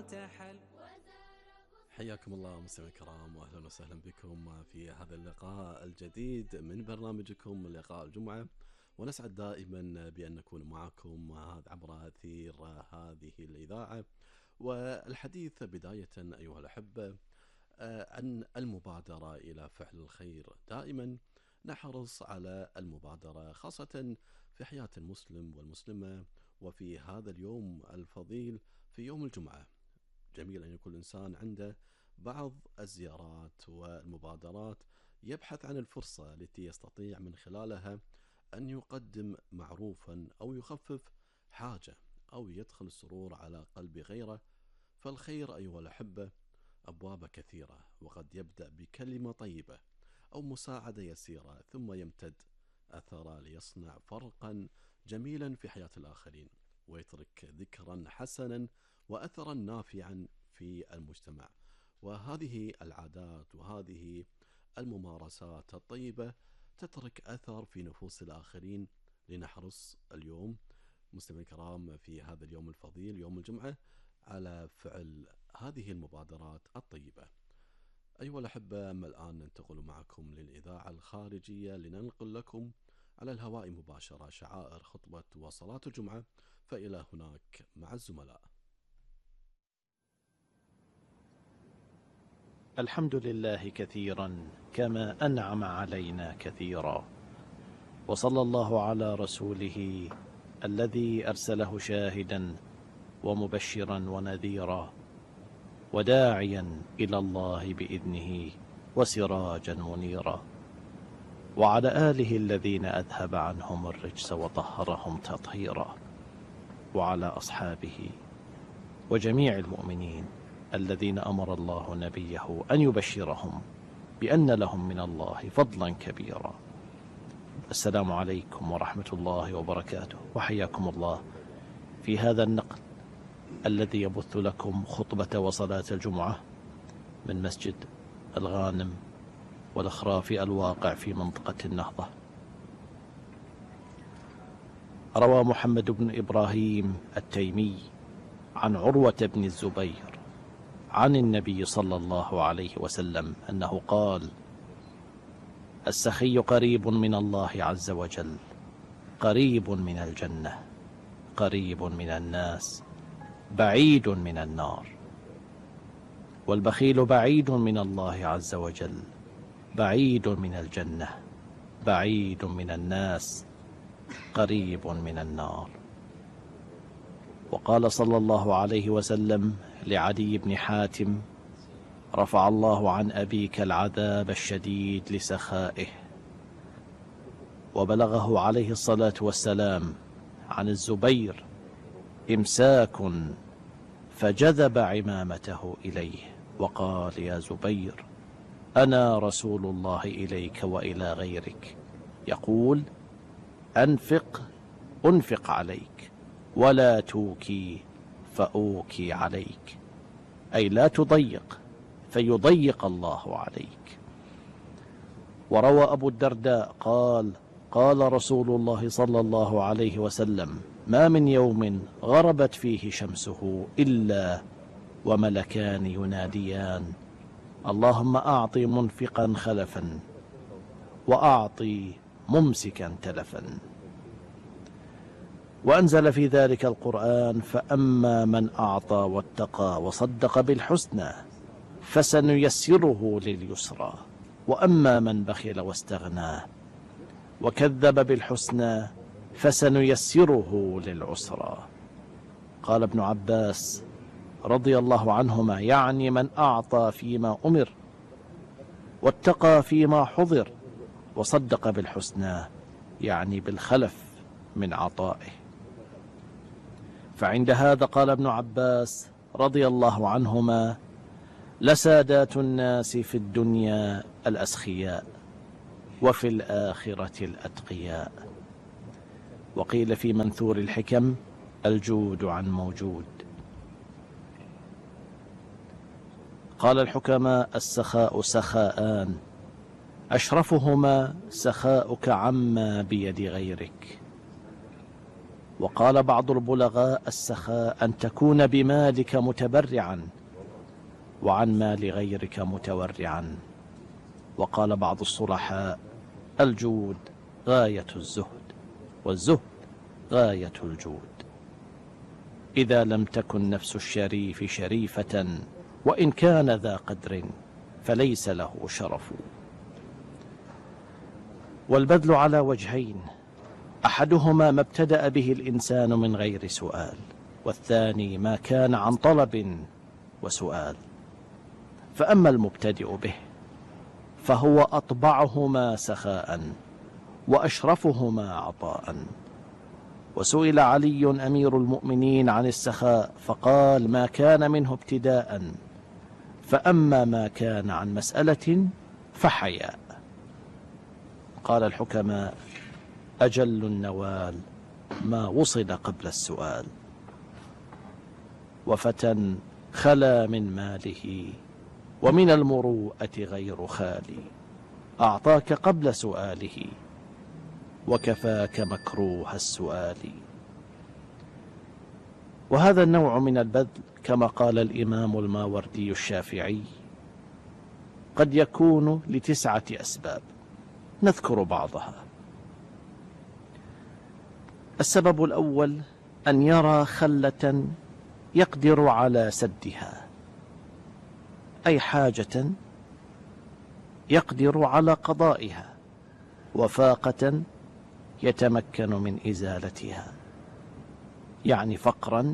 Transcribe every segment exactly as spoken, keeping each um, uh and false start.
حياكم الله مستمعينا الكرام، واهلا وسهلا بكم في هذا اللقاء الجديد من برنامجكم لقاء الجمعة. ونسعد دائما بأن نكون معكم عبر أثير هذه الإذاعة. والحديث بداية أيها الأحبة عن المبادرة إلى فعل الخير. دائما نحرص على المبادرة خاصة في حياة المسلم والمسلمة، وفي هذا اليوم الفضيل في يوم الجمعة جميل أن يكون الإنسان عنده بعض الزيارات والمبادرات يبحث عن الفرصة التي يستطيع من خلالها أن يقدم معروفا أو يخفف حاجة أو يدخل السرور على قلب غيره. فالخير أيها الأحبة أبواب كثيرة، وقد يبدأ بكلمة طيبة أو مساعدة يسيرة ثم يمتد أثر ليصنع فرقا جميلا في حياة الآخرين، ويترك ذكرا حسنا وأثرا نافعا في المجتمع. وهذه العادات وهذه الممارسات الطيبة تترك أثر في نفوس الآخرين. لنحرص اليوم مستمعينا الكرام في هذا اليوم الفضيل يوم الجمعة على فعل هذه المبادرات الطيبة. أيها الأحبة، أما الآن ننتقل معكم للإذاعة الخارجية لننقل لكم على الهواء مباشرة شعائر خطبة وصلاة الجمعة. فإلى هناك مع الزملاء. الحمد لله كثيرا كما أنعم علينا كثيرا، وصلى الله على رسوله الذي أرسله شاهدا ومبشرا ونذيرا وداعيا إلى الله بإذنه وسراجا منيرا، وعلى آله الذين أذهب عنهم الرجس وطهرهم تطهيرا، وعلى أصحابه وجميع المؤمنين الذين أمر الله نبيه أن يبشرهم بأن لهم من الله فضلا كبيرا. السلام عليكم ورحمة الله وبركاته، وحياكم الله في هذا النقل الذي يبث لكم خطبة وصلاة الجمعة من مسجد الغانم والأخرافي الواقع في منطقة النهضة. روى محمد بن إبراهيم التيمي عن عروة بن الزبير عن النبي صلى الله عليه وسلم أنه قال: السخي قريب من الله عز وجل، قريب من الجنة، قريب من الناس، بعيد من النار. والبخيل بعيد من الله عز وجل، بعيد من الجنة، بعيد من الناس، قريب من النار. وقال صلى الله عليه وسلم لعدي بن حاتم: رفع الله عن أبيك العذاب الشديد لسخائه. وبلغه عليه الصلاة والسلام عن الزبير إمساك فجذب عمامته إليه وقال: يا زبير، أنا رسول الله إليك وإلى غيرك، يقول: أنفق أنفق عليك، ولا توكي فأوكي عليك، أي لا تضيق فيضيق الله عليك. وروى أبو الدرداء قال: قال رسول الله صلى الله عليه وسلم: ما من يوم غربت فيه شمسه إلا وملكان يناديان: اللهم أعطي منفقا خلفا، وأعطي ممسكا تلفا. وأنزل في ذلك القرآن: فأما من أعطى واتقى وصدق بالحسنى فسنيسره لليسرى، وأما من بخل واستغنى وكذب بالحسنى فسنيسره للعسرى. قال ابن عباس رضي الله عنهما: يعني من أعطى فيما أمر، واتقى فيما حضر، وصدق بالحسنى، يعني بالخلف من عطائه. فعند هذا قال ابن عباس رضي الله عنهما: لسادات الناس في الدنيا الأسخياء، وفي الآخرة الأتقياء. وقيل في منثور الحكم: الجود عن موجود. قال الحكماء: السخاء سخاءان، أشرفهما سخاؤك عما بيد غيرك، وقال بعض البلغاء: السخاء أن تكون بمالك متبرعا وعن مال غيرك متورعا. وقال بعض الصلحاء: الجود غاية الزهد، والزهد غاية الجود. إذا لم تكن نفس الشريف شريفة وإن كان ذا قدر فليس له شرف. والبذل على وجهين: أحدهما ما ابتدأ به الإنسان من غير سؤال، والثاني ما كان عن طلب وسؤال. فأما المبتدئ به فهو أطبعهما سخاء وأشرفهما عطاء. وسئل علي أمير المؤمنين عن السخاء فقال: ما كان منه ابتداء، فأما ما كان عن مسألة فحياء. قال الحكماء: أجل النوال ما وصل قبل السؤال. وفتى خلا من ماله ومن المروءة غير خالي، أعطاك قبل سؤاله وكفاك مكروه السؤال. وهذا النوع من البذل كما قال الإمام الماوردي الشافعي قد يكون لتسعة أسباب، نذكر بعضها. السبب الأول أن يرى خلة يقدر على سدها، أي حاجة يقدر على قضائها، وفاقة يتمكن من إزالتها، يعني فقرا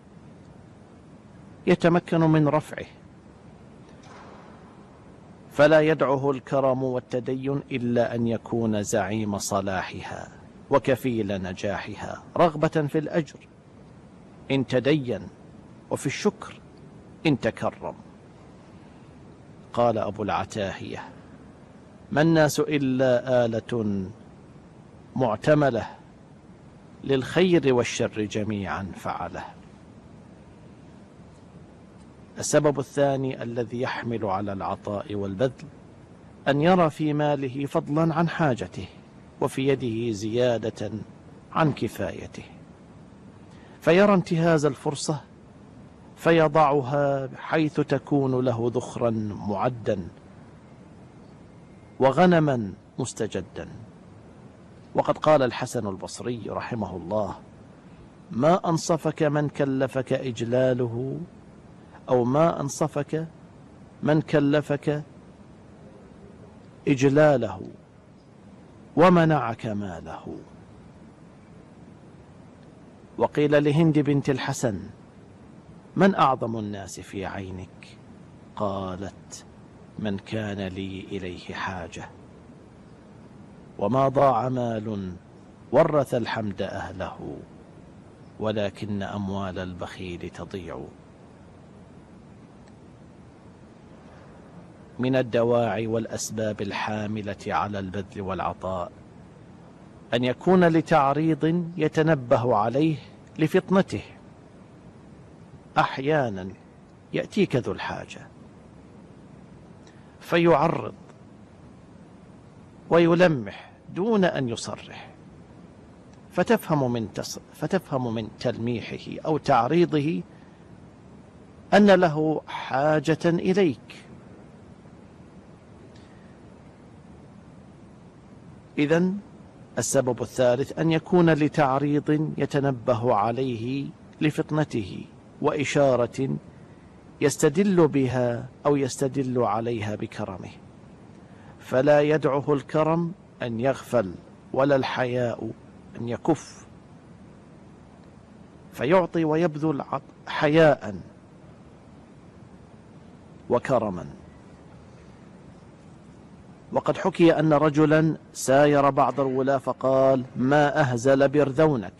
يتمكن من رفعه. فلا يدعه الكرم والتدين إلا أن يكون زعيم صلاحها وكفيل نجاحها، رغبة في الأجر إن تدين وفي الشكر إن تكرم. قال أبو العتاهية: ما الناس إلا آلة معتملة للخير والشر جميعا فعله. السبب الثاني الذي يحمل على العطاء والبذل أن يرى في ماله فضلا عن حاجته وفي يده زيادة عن كفايته، فيرى انتهاز الفرصة فيضعها حيث تكون له ذخرا معدا وغنما مستجدا. وقد قال الحسن البصري رحمه الله: ما أنصفك من كلفك إجلاله، أو ما أنصفك من كلفك إجلاله ومنعك ماله. وقيل لهند بنت الحسن: من أعظم الناس في عينك؟ قالت: من كان لي إليه حاجة. وما ضاع مال ورث الحمد أهله، ولكن أموال البخيل تضيع. من الدواعي والأسباب الحاملة على البذل والعطاء أن يكون لتعريض يتنبه عليه لفطنته. أحيانا يأتيك ذو الحاجة فيعرض ويلمح دون أن يصرح، فتفهم من, تص... فتفهم من تلميحه أو تعريضه أن له حاجة إليك. إذن السبب الثالث أن يكون لتعريض يتنبه عليه لفطنته وإشارة يستدل بها أو يستدل عليها بكرمه، فلا يدعه الكرم أن يغفل ولا الحياء أن يكف، فيعطي ويبذل حياء وكرما. وقد حكي أن رجلا ساير بعض الولاة فقال: ما أهزل برذونك،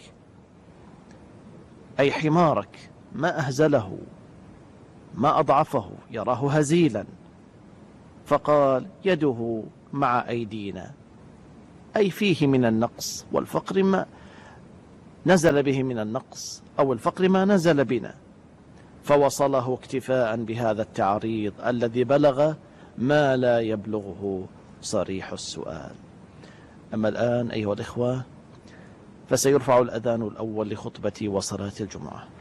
أي حمارك، ما أهزله، ما أضعفه، يراه هزيلا، فقال: يده مع أيدينا، أي فيه من النقص والفقر ما نزل به من النقص، أو الفقر ما نزل بنا، فوصله اكتفاء بهذا التعريض الذي بلغ ما لا يبلغه صريح السؤال. أما الآن أيها الإخوة فسيرفع الأذان الأول لخطبة وصلاة الجمعة.